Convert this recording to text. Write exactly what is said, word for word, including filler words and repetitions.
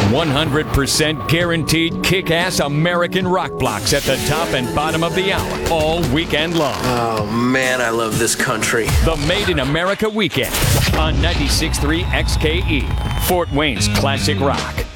one hundred percent guaranteed kick-ass American rock blocks at the top and bottom of the hour all weekend long. Oh, man, I love this country. The Made in America Weekend on ninety-six point three X K E, Fort Wayne's classic rock.